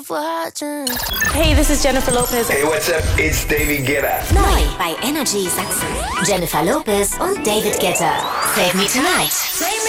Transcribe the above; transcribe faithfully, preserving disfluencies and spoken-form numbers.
for watching. Hey, this is Jennifer Lopez. Hey, what's up? It's David Guetta. Neu bei Energy Sachsen. Jennifer Lopez und David Guetta. Save Me Tonight.